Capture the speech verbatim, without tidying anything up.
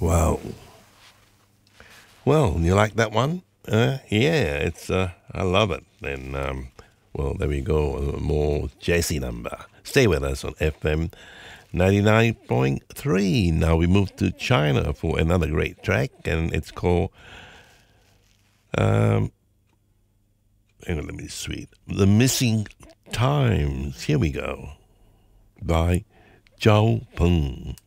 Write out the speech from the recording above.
Wow. Well, you like that one? Uh, yeah, it's uh, I love it. And um, well, there we go. A more jazzy number. Stay with us on F M ninety-nine point three. Now we move to China for another great track, and it's called um, hang on, let me sweet. The Missing Times. Here we go. By Zhao Peng.